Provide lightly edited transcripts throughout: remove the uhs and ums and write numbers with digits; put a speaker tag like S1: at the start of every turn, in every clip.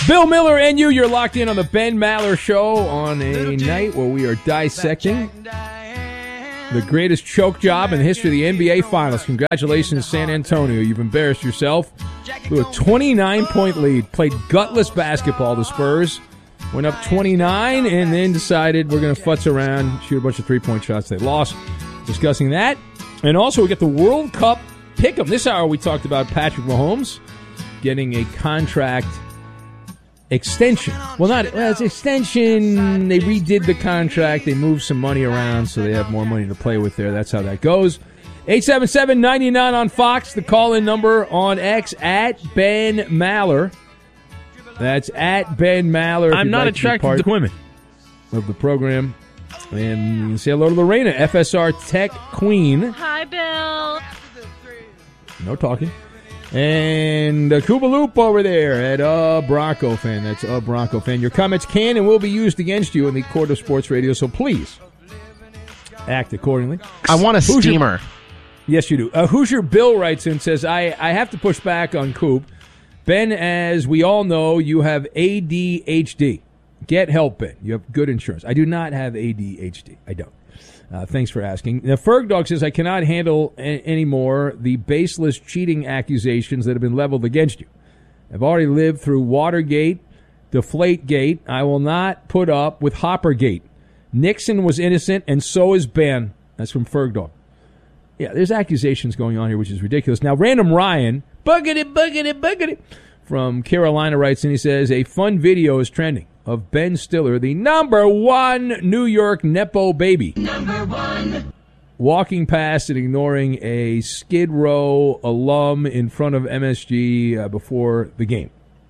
S1: Bill Miller and you're locked in on the Ben Maller Show on a night where we are dissecting the greatest choke job in the history of the NBA Finals. Congratulations, San Antonio. You've embarrassed yourself. Blew a 29-point lead. Played gutless basketball, the Spurs. Went up 29 and then decided we're going to futz around, shoot a bunch of three-point shots. They lost. Discussing that. And also we get the World Cup pick'em. This hour we talked about Patrick Mahomes getting a contract extension. It's extension. They redid the contract. They moved some money around so they have more money to play with there. That's how that goes. 877-99 on Fox. The call-in number on X at Ben Maller. That's at Ben Maller.
S2: I'm not attracted to women.
S1: Of the program. And you can say hello to Lorena, FSR Tech Queen.
S3: Hi, Bill.
S1: No talking. And Cuba Loop over there at Bronco Fan. That's Bronco Fan. Your comments can and will be used against you in the court of sports radio, so please act accordingly.
S2: I want a steamer.
S1: Yes, you do. Hoosier Bill writes in, says, I have to push back on Coop. Ben, as we all know, you have ADHD. Get help, Ben. You have good insurance. I do not have ADHD. I don't. Thanks for asking. Now, Fergdog says, I cannot handle anymore the baseless cheating accusations that have been leveled against you. I've already lived through Watergate, Deflategate. I will not put up with Hoppergate. Nixon was innocent, and so is Ben. That's from Fergdog. Yeah, there's accusations going on here, which is ridiculous. Now, Random Ryan, buggity, from Carolina writes, and he says, a fun video is trending of Ben Stiller, the number one New York Nepo baby. Number one. Walking past and ignoring a Skid Row alum in front of MSG before the game.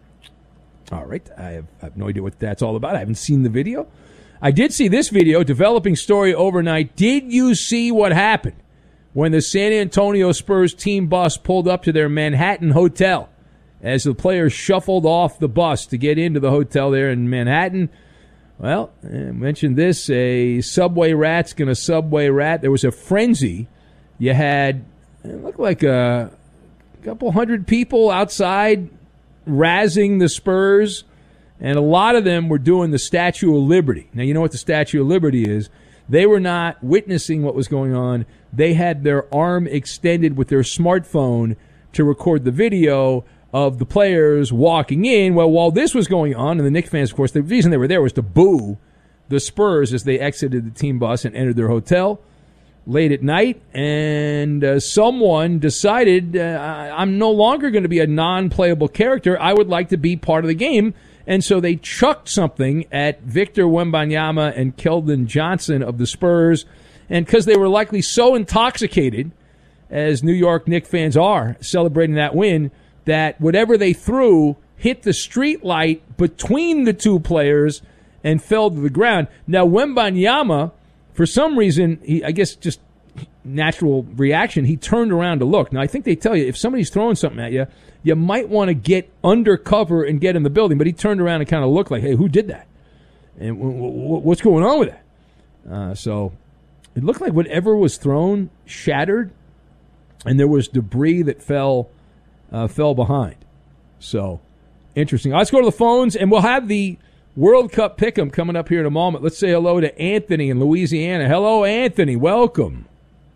S1: All right, I have no idea what that's all about. I haven't seen the video. I did see this video, developing story overnight. Did you see what happened when the San Antonio Spurs team bus pulled up to their Manhattan hotel as the players shuffled off the bus to get into the hotel there in Manhattan? Well, I mentioned this, a subway rat's going to subway rat. There was a frenzy. You had, it looked like a couple hundred people outside razzing the Spurs, and a lot of them were doing the Statue of Liberty. Now, you know what the Statue of Liberty is. They were not witnessing what was going on. They had their arm extended with their smartphone to record the video of the players walking in. Well, while this was going on, and the Knicks fans, of course, the reason they were there was to boo the Spurs as they exited the team bus and entered their hotel late at night, and someone decided, I'm no longer going to be a non-playable character. I would like to be part of the game. And so they chucked something at Victor Wembanyama and Keldon Johnson of the Spurs. And because they were likely so intoxicated, as New York Knicks fans are celebrating that win, that whatever they threw hit the street light between the two players and fell to the ground. Now, Wembanyama, for some reason, I guess just natural reaction, he turned around to look. Now, I think they tell you, if somebody's throwing something at you, you might want to get under cover and get in the building. But he turned around and kind of looked like, hey, who did that? And what's going on with that? So it looked like whatever was thrown shattered, and there was debris that fell behind. So interesting. Let's go to the phones, and we'll have the World Cup pick'em coming up here in a moment. Let's say hello to Anthony in Louisiana. Hello, Anthony. Welcome.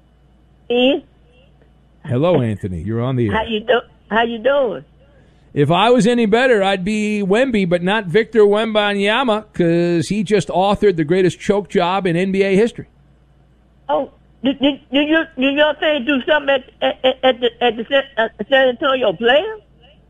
S4: Steve?
S1: Hello, Anthony. You're on the air.
S4: How you doing?
S1: If I was any better, I'd be Wemby, but not Victor Wembanyama, because he just authored the greatest choke job in NBA history.
S4: Oh, did your thing do something at the San Antonio players?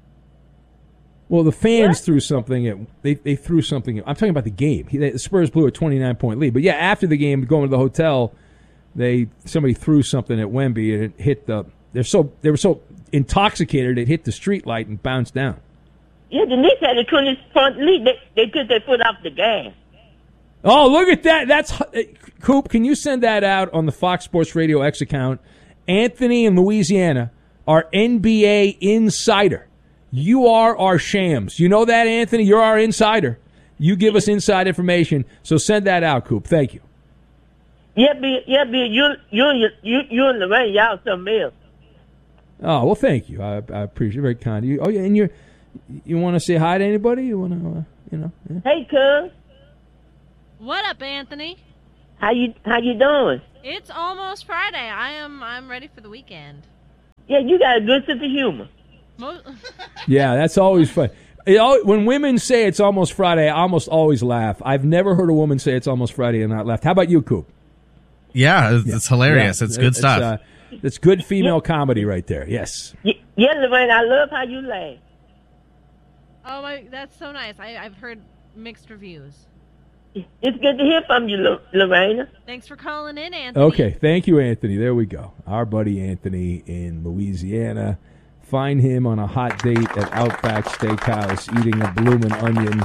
S1: Well, the fans threw something. They threw something. I'm talking about the game. The Spurs blew a 29-point lead. But, yeah, after the game, going to the hotel, somebody threw something at Wemby, and it hit the – they were so intoxicated it hit the street light and bounced down.
S4: Yeah, the Knicks had a 20-point lead. They took their foot off the gas.
S1: Oh, look at that. That's Coop, can you send that out on the Fox Sports Radio X account? Anthony in Louisiana, our NBA insider. You are our Shams. You know that, Anthony? You're our insider. You give us inside information. So send that out, Coop. Thank you.
S4: Yeah, you and Lorraine, y'all something else.
S1: Oh, well, thank you. I appreciate it. Very kind of you. Oh, yeah, and You want to say hi to anybody? You want to, Yeah.
S4: Hey, cuz.
S3: What up, Anthony?
S4: How you doing?
S3: It's almost Friday. I'm ready for the weekend.
S4: Yeah, you got a good sense of humor.
S1: Yeah, that's always fun. When women say it's almost Friday, I almost always laugh. I've never heard a woman say it's almost Friday and not laugh. How about you, Coop?
S2: Yeah, it's hilarious. It's good stuff.
S1: It's good female comedy right there. Yes.
S4: Yeah, Lorraine, I love how you laugh.
S3: Oh, that's so nice. I've heard mixed reviews.
S4: It's good to hear from you, Lorena.
S3: Thanks for calling in, Anthony.
S1: Okay, thank you, Anthony. There we go. Our buddy Anthony in Louisiana. Find him on a hot date at Outback Steakhouse eating a bloomin' onion.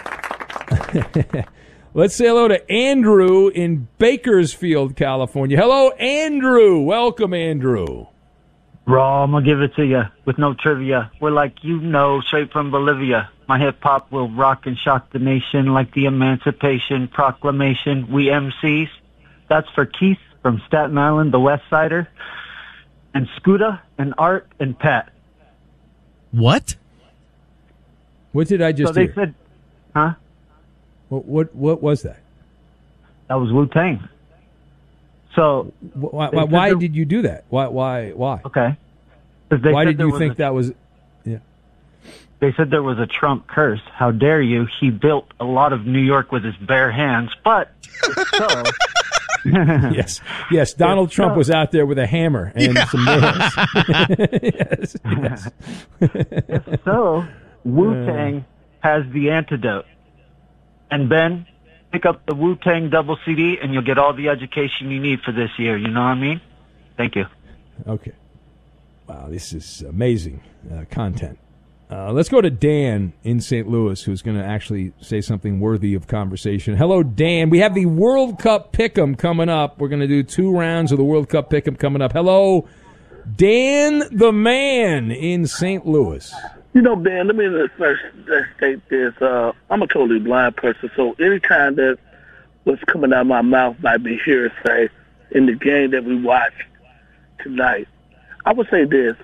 S1: Let's say hello to Andrew in Bakersfield, California. Hello, Andrew. Welcome, Andrew.
S5: Raw, I'm going to give it to you with no trivia. We're like, straight from Bolivia. My hip-hop will rock and shock the nation like the Emancipation Proclamation. We MCs. That's for Keith from Staten Island, the West Sider, and Scooter, and Art, and Pat.
S2: What?
S1: What did I just hear?
S5: They said, huh?
S1: What was that?
S5: That was Wu-Tang. So
S1: why did you do that? Why?
S5: Okay.
S1: Why did you think that was? Yeah.
S5: They said there was a Trump curse. How dare you? He built a lot of New York with his bare hands. But so.
S1: Yes. Donald Trump was out there with a hammer and some nails. yes.
S5: So Wu-Tang has the antidote. And Ben, pick up the Wu-Tang double CD and you'll get all the education you need for this year. You know what I mean? Thank you.
S1: Okay. Wow, this is amazing content. Let's go to Dan in St. Louis, who's going to actually say something worthy of conversation. Hello, Dan. We have the World Cup Pick'em coming up. We're going to do 2 rounds of the World Cup Pick'em coming up. Hello, Dan the man in St. Louis.
S6: Ben, let me first state this. I'm a totally blind person, so anytime that what's coming out of my mouth might be hearsay in the game that we watched tonight. I would say this.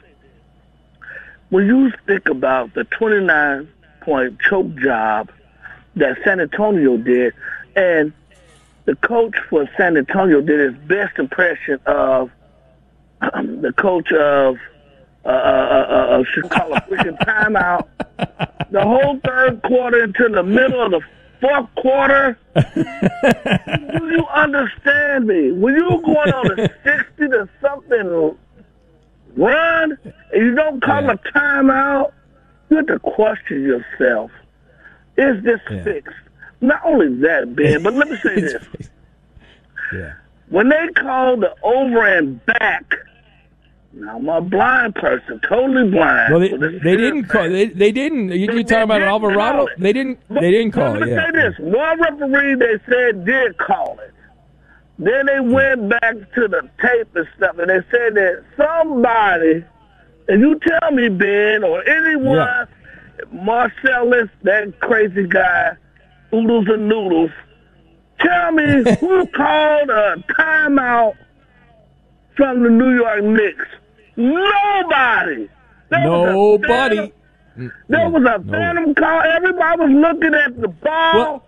S6: When you think about the 29-point choke job that San Antonio did, and the coach for San Antonio did his best impression of the coach of Chicago, freaking timeout, the whole third quarter into the middle of the fourth quarter. Do you understand me? When you're going on a 60 to something run and you don't call a timeout, you have to question yourself. Is this fixed? Not only that, Ben, but let me say this. When they call the over and back, now I'm a blind person, totally blind.
S1: Well, they didn't call. They didn't. You're talking about Alvarado? They didn't call it.
S6: Let me say this. One referee they said did call it. Then they went back to the tape and stuff, and they said that somebody, and you tell me, Ben, or anyone, Marcellus, that crazy guy, Oodles and Noodles, tell me who called a timeout from the New York Knicks. Nobody. There was a phantom call. Everybody was looking at the ball.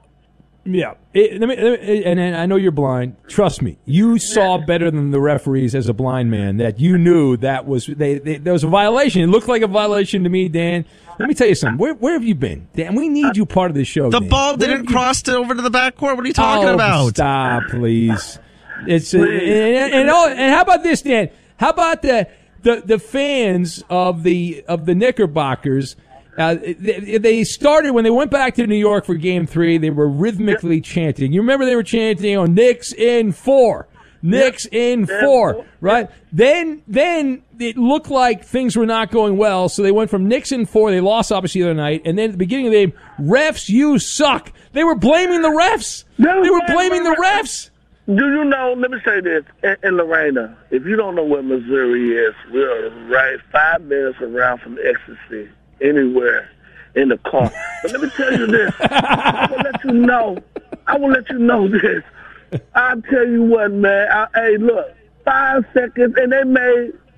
S1: And I know you're blind. Trust me, you saw better than the referees as a blind man. That you knew that was there was a violation. It looked like a violation to me, Dan. Let me tell you something. Where have you been, Dan? We need you part of the show.
S2: The
S1: Dan.
S2: ball didn't cross over to the backcourt. What are you talking about?
S1: Stop, please. It's and how about this, Dan? How about the fans of the Knickerbockers? They started when they went back to New York for Game 3. They were rhythmically chanting. You remember they were chanting on Knicks in 4, Knicks in 4, right? Then it looked like things were not going well, so they went from Knicks in 4. They lost obviously the other night, and then at the beginning of the game, refs, you suck. They were blaming the refs. They were blaming the refs.
S6: Do you know, let me say this, in Lorena, if you don't know where Missouri is, we're right 5 minutes around from ecstasy, anywhere in the car. But let me tell you this, I will let you know this. I'll tell you what, man, hey, look, 5 seconds, and they made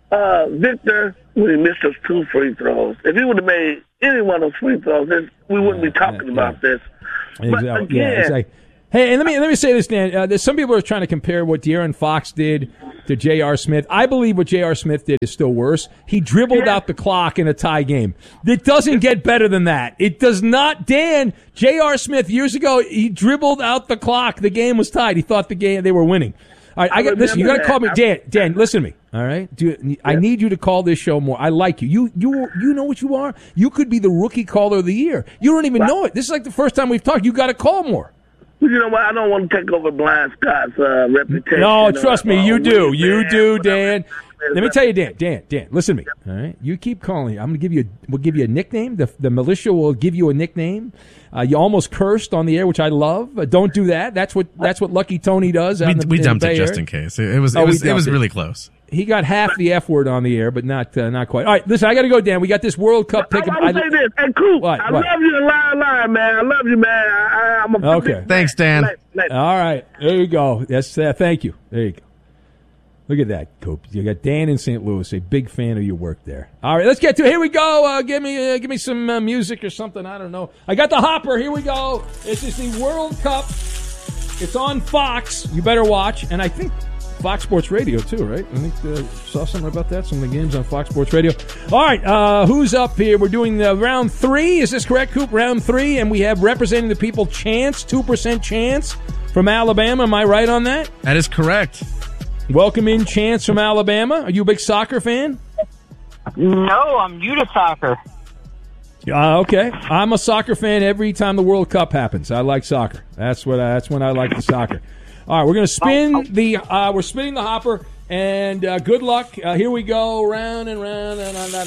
S6: Victor, when he missed those 2 free throws, if he would have made any one of those free throws, we wouldn't be talking about this. But again,
S1: hey, and let me say this, Dan. There's some people are trying to compare what De'Aaron Fox did to J.R. Smith. I believe what J.R. Smith did is still worse. He dribbled out the clock in a tie game. It doesn't get better than that. It does not. Dan, J.R. Smith years ago, he dribbled out the clock. The game was tied. He thought they were winning. All right, listen. You got to call me, Dan. Listen to me. All right, I need you to call this show more. I like you. You know what you are. You could be the rookie caller of the year. You don't even know it. This is like the first time we've talked. You got to call more.
S6: You know what? I don't want to take over Blind Scott's reputation.
S1: No, trust me, you do. You do, Dan. Let me tell you, Dan, listen to me. All right, you keep calling. We'll give you a nickname. The militia will give you a nickname. You almost cursed on the air, which I love. Don't do that. That's what Lucky Tony does.
S2: We dumped it just in case. It was really close.
S1: He got half the F word on the air, but not quite. All right, listen, I got to go, Dan. We got this World Cup pick.
S6: I want to say this. Hey, Coop, I love you in line, man. I love you, man. I'm a
S1: okay.
S2: Thanks, Dan.
S1: All right, there you go. Yes, thank you. There you go. Look at that, Coop. You got Dan in St. Louis, a big fan of your work there. All right, let's get to it. Here we go. Give me some music or something. I don't know. I got the hopper. Here we go. This is the World Cup. It's on Fox. You better watch. And I think Fox Sports Radio, too, right? I think saw something about that. Some of the games on Fox Sports Radio. All right, who's up here? We're doing round 3. Is this correct, Coop? Round 3, and we have representing the people Chance, 2% Chance from Alabama. Am I right on that?
S2: That is correct.
S1: Welcome in, Chance from Alabama. Are you a big soccer fan?
S7: No, I'm new to soccer.
S1: Okay. I'm a soccer fan every time the World Cup happens. I like soccer. That's when I like the soccer. All right, we're going to spin we're spinning the hopper, and good luck. Here we go, round and round.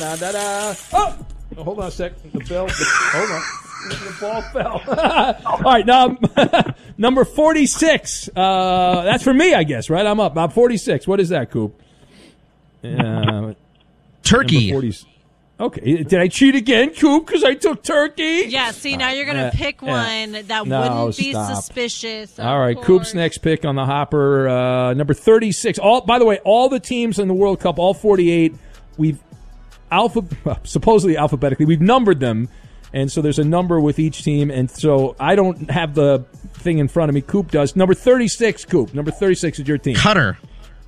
S1: Oh, hold on a sec. Hold on. The ball fell. All right, now number 46. That's for me, I guess, right? I'm up. I'm 46. What is that, Coop?
S2: Turkey.
S1: Okay. Did I cheat again, Coop, because I took Turkey?
S3: Yeah, see, now you're going to pick one that wouldn't be suspicious.
S1: All right, Coop's next pick on the hopper, number 36. By the way, all the teams in the World Cup, all 48, we've supposedly alphabetically, we've numbered them. And so there's a number with each team. And so I don't have the thing in front of me. Coop does. Number 36, Coop. Number 36 is your team.
S2: Qatar.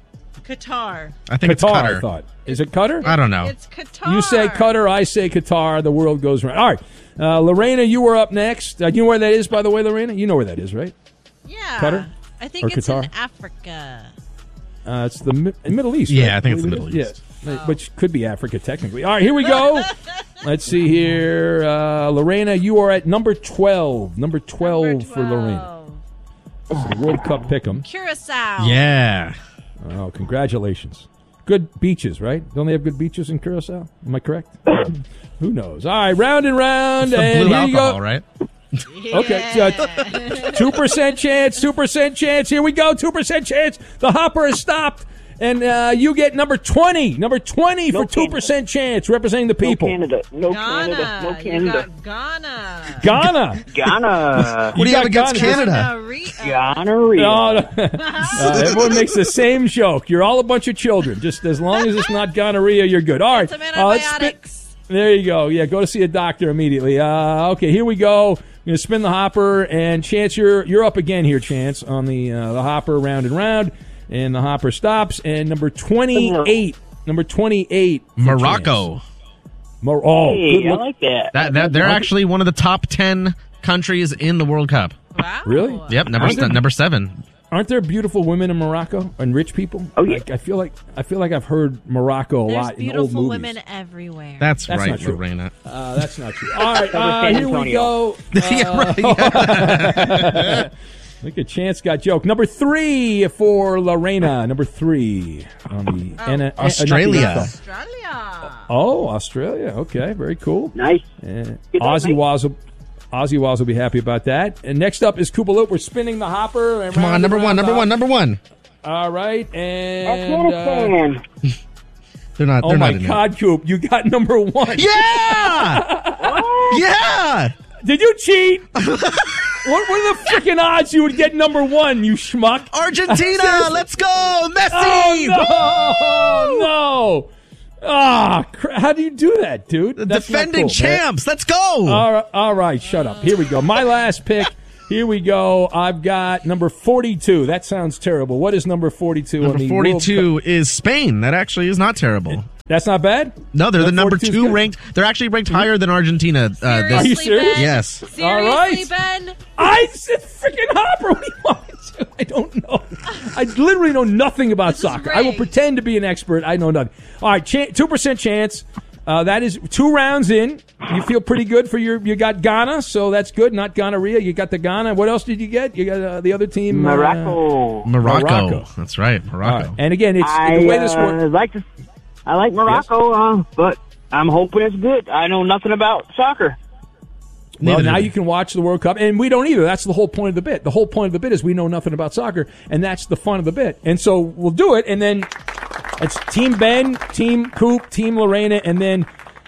S3: I
S2: think it's Qatar.
S1: I thought. Is it Qatar?
S2: I don't know.
S3: It's Qatar.
S1: You say Qatar, I say Qatar. The world goes round. All right. Lorena, you were up next. Do you know where that is, by the way, Lorena? You know where that is, right?
S3: Yeah.
S1: Qatar?
S3: I think it's
S1: Qatar?
S3: in Africa.
S1: It's the Middle East,
S2: Yeah,
S1: right?
S2: I think it's the Middle East.
S1: Yeah. Which could be Africa, technically. All right, here we go. Let's see here. Lorena, you are at number 12. Number 12 for Lorena. This is the World Cup pick'em.
S3: Curacao.
S2: Yeah.
S1: Oh, congratulations. Good beaches, right? Don't they have good beaches in Curacao? Am I correct? Who knows? All right, round and round.
S2: It's
S1: and
S2: blue
S1: here
S2: alcohol,
S1: you go.
S2: right?
S1: Okay, 2% chance, 2% chance. Here we go, 2% chance. The hopper is stopped. And you get number 20. Number 20 for 2% chance, representing the people.
S6: No Canada.
S3: No Canada. You got Ghana.
S6: Ghana.
S2: What do you have against Canada?
S6: Gonorrhea.
S1: No. Everyone makes the same joke. You're all a bunch of children. Just as long as it's not gonorrhea, you're good. All right.
S3: Some antibiotics.
S1: There you go. Yeah, go to see a doctor immediately. Okay, here we go. We're going to spin the hopper. And Chance, you're up again here, Chance, on the hopper, round and round. And the hopper stops. And number 28. Number 28.
S2: Morocco.
S6: Hey, I like that.
S2: They're actually one of the top 10 countries in the World Cup.
S3: Wow.
S1: Really?
S2: Yep, number 7.
S1: Aren't there beautiful women in Morocco and rich people?
S6: Oh, yeah.
S1: I feel like I've heard Morocco a lot in old movies.
S3: There's beautiful women everywhere.
S2: That's right,
S1: not true.
S2: Lorena.
S1: That's not true. All right, here we go.
S2: Yeah, right.
S1: Look at Chance got joke. Number 3 for Lorena. Number 3 on the
S2: Australia.
S3: Australia.
S1: Oh, Australia. Okay, very cool.
S6: Nice.
S1: Aussie Waz will be happy about that. And next up is Koopa Loop. We're spinning the hopper. And
S2: Come on, number one.
S1: All right, and
S6: Afghanistan.
S2: They're not.
S1: oh
S2: They're
S1: my
S2: not in
S1: God, Coop, you got number 1.
S2: Yeah. Yeah.
S1: Did you cheat? What were the freaking odds you would get number 1, you schmuck?
S2: Argentina. Let's go, Messi.
S1: Oh, no. How do you do that, dude? That's
S2: Defending
S1: not cool,
S2: champs. Let's go.
S1: All right, shut up. Here we go. My last pick. Here we go. I've got number 42. That sounds terrible. What is number 42 on
S2: Number
S1: the
S2: 42 is Spain. That actually is not terrible.
S1: That's not bad?
S2: No, they're the number
S1: 42 's
S2: 2
S1: good?
S2: ranked. They're actually ranked higher than Argentina.
S1: Are you serious?
S3: Ben?
S2: Yes.
S3: Seriously,
S1: All right.
S3: Ben?
S1: I said freaking Hopper. What do you want me to? I don't know. I literally know nothing about soccer. I will
S3: great.
S1: pretend to be an expert. I know nothing. All right, 2% chance. That is 2 rounds in. You feel pretty good for you got Ghana, so that's good. Not gonorrhea. You got the Ghana. What else did you get? You got the other team.
S7: Morocco.
S2: Morocco. That's right. Morocco.
S1: All right. And again, it's the way this works.
S7: I like Morocco, but I'm hoping it's good. I know nothing about soccer.
S1: Well,
S2: Neither
S1: now
S2: do
S1: you can watch the World Cup, and we don't either. That's the whole point of the bit. The whole point of the bit is we know nothing about soccer, and that's the fun of the bit. And so we'll do it, and then it's Team Ben, Team Coop, Team Lorena, and then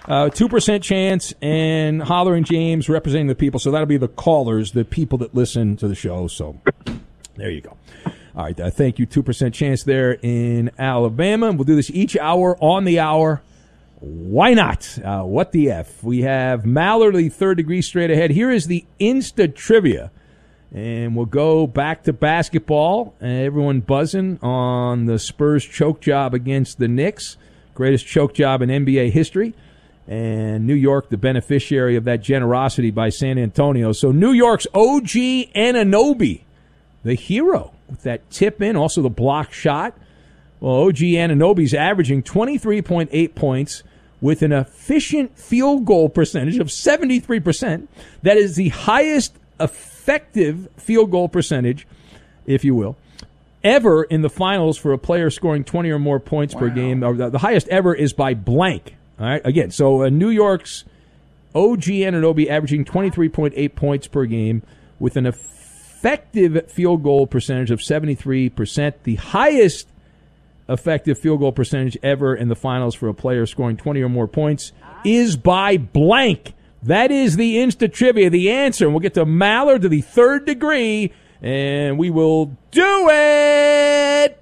S1: 2% chance, and Holler and James representing the people. So that'll be the callers, the people that listen to the show. So there you go. All right, thank you. 2% chance there in Alabama. We'll do this each hour on the hour. Why not? What the F? We have Mallory, third degree straight ahead. Here is the Insta Trivia. And we'll go back to basketball. Everyone buzzing on the Spurs choke job against the Knicks. Greatest choke job in NBA history. And New York, the beneficiary of that generosity by San Antonio. So New York's OG Anunoby, the hero, with that tip in, also the block shot. Well, OG Anunoby's averaging 23.8 points with an efficient field goal percentage of 73%. That is the highest effective field goal percentage, if you will, ever in the finals for a player scoring 20 or more points per game. Or the highest ever is by blank. All right. Again, so New York's OG Anunoby averaging 23.8 points per game with an effective field goal percentage of 73%, the highest effective field goal percentage ever in the finals for a player scoring 20 or more points is by blank. That is the Insta Trivia, the answer. And we'll get to Mallard to the third degree, and we will do it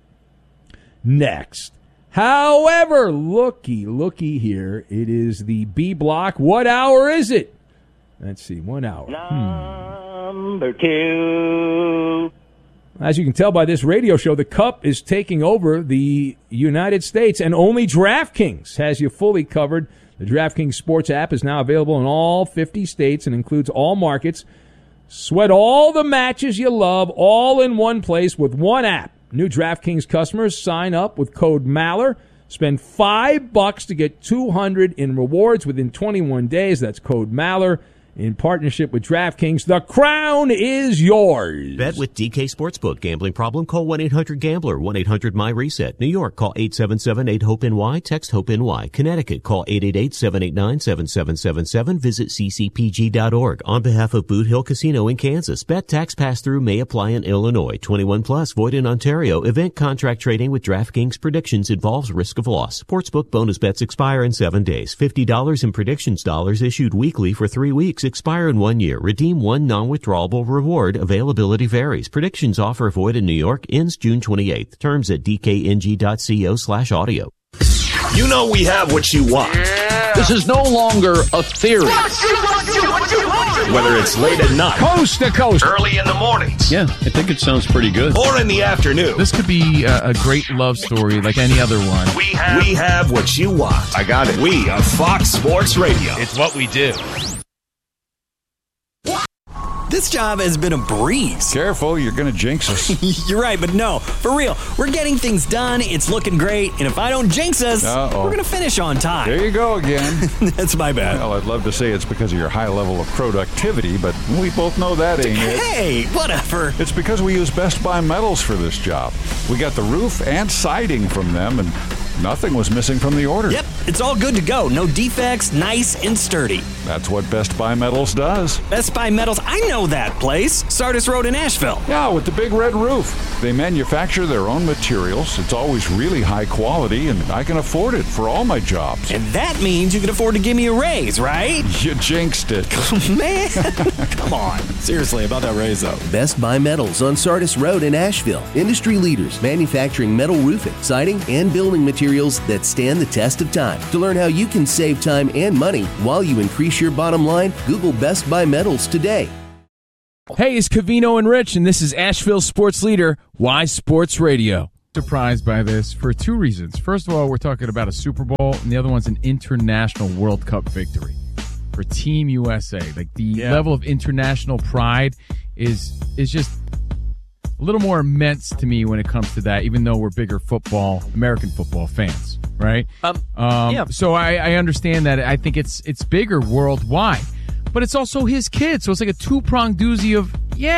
S1: next. However, looky here. It is the B block. What hour is it? Let's see, 1 hour.
S7: Number 2.
S1: As you can tell by this radio show, the Cup is taking over the United States, and only DraftKings has you fully covered. The DraftKings Sports app is now available in all 50 states and includes all markets. Sweat all the matches you love all in one place with one app. New DraftKings customers sign up with code MALLER. Spend $5 to get $200 in rewards within 21 days. That's code MALLER. In partnership with DraftKings, the crown is yours.
S8: Bet with DK Sportsbook. Gambling problem? Call 1-800-GAMBLER. 1-800-MY-RESET. New York, call 877-8-HOPE-NY. Text HOPE-NY. Connecticut, call 888-789-7777. Visit ccpg.org. On behalf of Boot Hill Casino in Kansas, bet tax pass-through may apply in Illinois. 21 plus, void in Ontario. Event contract trading with DraftKings predictions involves risk of loss. Sportsbook bonus bets expire in 7 days. $50 in predictions dollars issued weekly for 3 weeks. Expire in 1 year. Redeem one non-withdrawable reward. Availability varies. Predictions offer void in New York. Ends June 28th. Terms at dkng.co/audio.
S9: You know we have what you want.
S10: Yeah. This is no longer a theory.
S9: Whether it's late at night,
S10: coast to coast,
S9: early in the mornings.
S10: Yeah, I think it sounds pretty good.
S9: Or in the afternoon.
S11: This could be a great love story like any other one.
S9: We have what you want.
S10: I got it.
S9: We are Fox Sports Radio.
S11: It's what we do.
S12: This job has been a breeze.
S13: Careful, you're going to jinx us.
S12: You're right, but no, for real. We're getting things done, it's looking great, and if I don't jinx us, we're going to finish on time.
S13: There you go again.
S12: That's my bad.
S13: Well, I'd love to say it's because of your high level of productivity, but we both know that ain't it.
S12: Hey, whatever.
S13: It's because we use Best Buy Metals for this job. We got the roof and siding from them, and nothing was missing from the order.
S12: Yep, it's all good to go. No defects, nice and sturdy.
S13: That's what Best Buy Metals does.
S12: Best Buy Metals, I know that place. Sardis Road in Asheville.
S13: Yeah, with the big red roof. They manufacture their own materials. It's always really high quality, and I can afford it for all my jobs.
S12: And that means you can afford to give me a raise, right?
S13: You jinxed it.
S12: Man, come on. Seriously, about that raise, though.
S14: Best Buy Metals on Sardis Road in Asheville. Industry leaders manufacturing metal roofing, siding, and building materials materials that stand the test of time. To learn how you can save time and money while you increase your bottom line, Google Best Buy Metals today.
S11: Hey, it's Covino and Rich, and this is Asheville's sports leader, Y Sports Radio.
S15: Surprised by this for two reasons. First of all, we're talking about a Super Bowl, and the other one's an international World Cup victory for Team USA. Like, the level of international pride is just a little more immense to me when it comes to that, even though we're bigger American football fans, right? So I understand that. I think it's bigger worldwide. But it's also his kid, so it's like a two-pronged doozy of,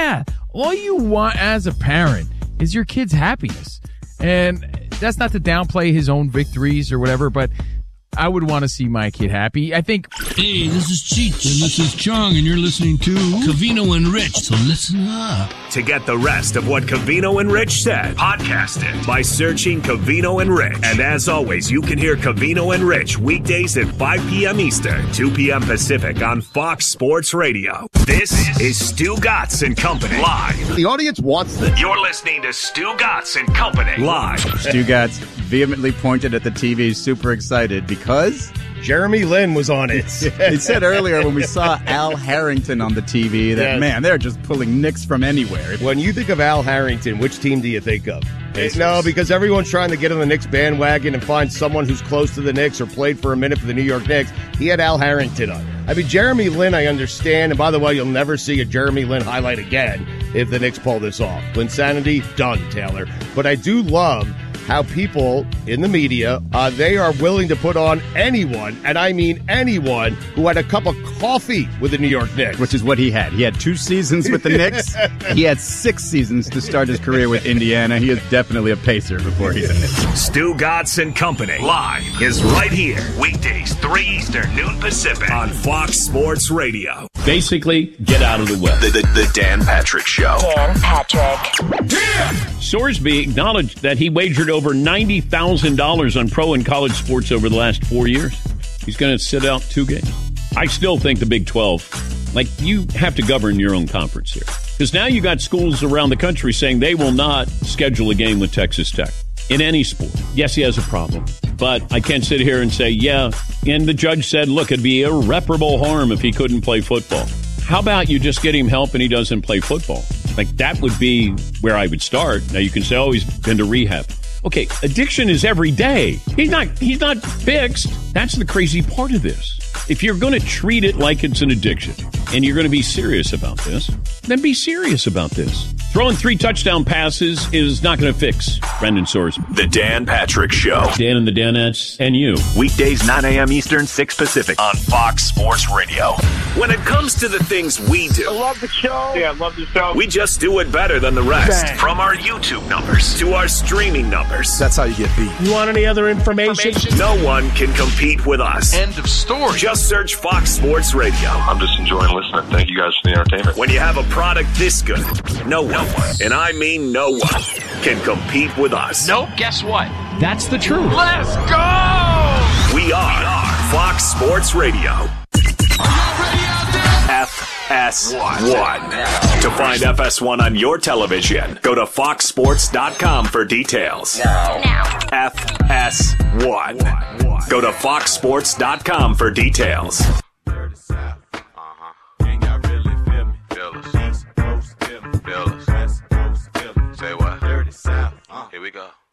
S15: all you want as a parent is your kid's happiness. And that's not to downplay his own victories or whatever, but I would want to see my kid happy. I think...
S16: Hey, this is Cheech, and this is Chong, and you're listening to Covino and Rich, so listen up.
S9: To get the rest of what Covino and Rich said, podcast it by searching Covino and Rich. And as always, you can hear Covino and Rich weekdays at 5 p.m. Eastern, 2 p.m. Pacific on Fox Sports Radio. This is Stu Gatz and Company live.
S17: The audience wants this.
S9: You're listening to Stu Gatz and Company live.
S18: Stu Gatz vehemently pointed at the TV, super excited because
S17: Jeremy Lin was on it.
S18: He said earlier when we saw Al Harrington on the TV that, man, they're just pulling Knicks from anywhere.
S17: When you think of Al Harrington, which team do you think of? No, because everyone's trying to get on the Knicks bandwagon and find someone who's close to the Knicks or played for a minute for the New York Knicks. He had Al Harrington on. I mean, Jeremy Lin, I understand. And by the way, you'll never see a Jeremy Lin highlight again if the Knicks pull this off. Linsanity, done, Taylor. But I do love how people in the media, they are willing to put on anyone, and I mean anyone, who had a cup of coffee with the New York Knicks.
S18: Which is what he had. He had 2 seasons with the Knicks. He had 6 seasons to start his career with Indiana. He is definitely a Pacer before he's a Knicks.
S9: Stu Gatz and Company live is right here. Weekdays, 3 Eastern, noon Pacific on Fox Sports Radio.
S10: Basically, get out of the way.
S9: The Dan Patrick Show.
S19: Dan Patrick.
S10: Yeah! Sorsby acknowledged that he wagered over $90,000 on pro and college sports over the last 4 years. He's going to sit out 2 games. I still think the Big 12, you have to govern your own conference here. Because now you got schools around the country saying they will not schedule a game with Texas Tech in any sport. Yes, he has a problem. But I can't sit here and say, and the judge said, look, it'd be irreparable harm if he couldn't play football. How about you just get him help and he doesn't play football? That would be where I would start. Now you can say, he's been to rehab. Okay, addiction is every day. He's not fixed. That's the crazy part of this. If you're going to treat it like it's an addiction and you're going to be serious about this, then be serious about this. Throwing 3 touchdown passes is not going to fix Brendan Sorsby.
S9: The Dan Patrick Show.
S10: Dan and the Danettes and you.
S9: Weekdays, 9 a.m. Eastern, 6 Pacific on Fox Sports Radio. When it comes to the things we do,
S6: I love the show. Yeah, I love the show.
S9: We just do it better than the rest. Bang. From our YouTube numbers to our streaming numbers.
S17: That's how you get beat.
S6: You want any other information?
S9: No one can compete with us.
S11: End of story.
S9: Just search Fox Sports Radio.
S20: I'm just enjoying listening. Thank you guys for the entertainment.
S9: When you have a product this good, no one, and I mean no one, can compete with us.
S11: Nope, guess what? That's the truth.
S16: Let's go!
S9: We are Fox Sports Radio. FS1. To find FS1 on your television, go to foxsports.com for details.
S19: Now.
S9: FS1. Go to foxsports.com for details.
S20: Say what? Here we go.